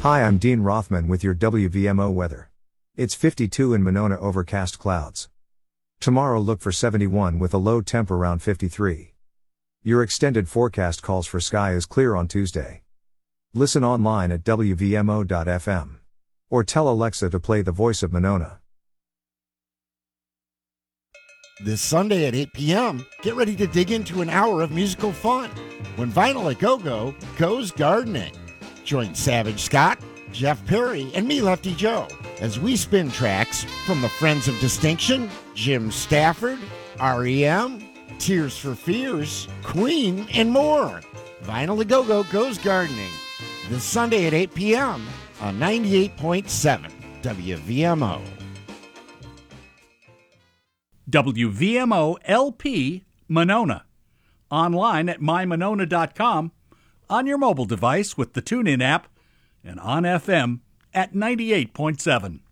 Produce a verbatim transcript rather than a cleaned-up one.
Hi, I'm Dean Rothman with your W V M O weather. It's fifty-two in Monona, overcast clouds. Tomorrow look for seventy-one with a low temp around fifty-three. Your extended forecast calls for sky is clear on Tuesday. Listen online at W V M O dot F M. Or tell Alexa to play The Voice of Monona. This Sunday at eight p.m., get ready to dig into an hour of musical fun when Vinyl A Go-Go goes gardening. Join Savage Scott, Jeff Perry, and me, Lefty Joe, as we spin tracks from the Friends of Distinction, Jim Stafford, R E M, Tears for Fears, Queen, and more. Vinyl A Go-Go goes gardening this Sunday at eight p.m. on ninety-eight point seven W V M O. W V M O L P Monona. Online at my monona dot com, on your mobile device with the TuneIn app, and on F M at ninety-eight point seven.